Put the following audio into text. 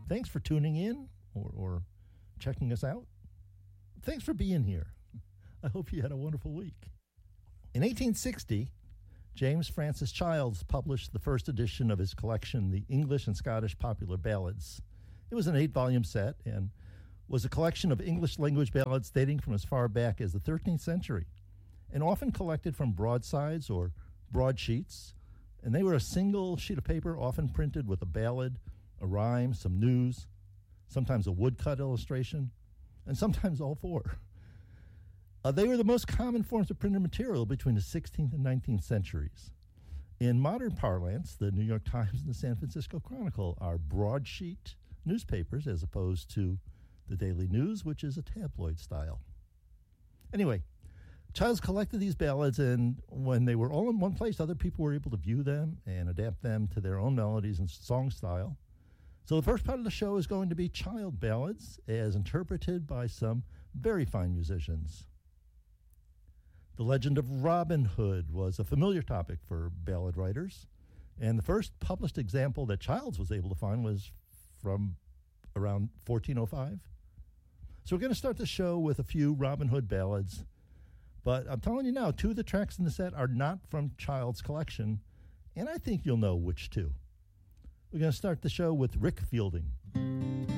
Thanks for tuning in or checking us out. Thanks for being here. I hope you had a wonderful week. In 1860, James Francis Childs published the first edition of his collection, The English and Scottish Popular Ballads. It was an 8-volume set and was a collection of English language ballads dating from as far back as the 13th century, and often collected from broadsides or broadsheets. And they were a single sheet of paper, often printed with a ballad, a rhyme, some news, sometimes a woodcut illustration, and sometimes all four. They were the most common forms of printed material between the 16th and 19th centuries. In modern parlance, the New York Times and the San Francisco Chronicle are broadsheet newspapers as opposed to the Daily News, which is a tabloid style. Anyway, Childs collected these ballads, and when they were all in one place, other people were able to view them and adapt them to their own melodies and song style. So the first part of the show is going to be child ballads, as interpreted by some very fine musicians. The legend of Robin Hood was a familiar topic for ballad writers, and the first published example that Childs was able to find was from around 1405. So we're going to start the show with a few Robin Hood ballads, but I'm telling you now, 2 of the tracks in the set are not from Childs' collection, and I think you'll know which 2. We're going to start the show with Rick Fielding.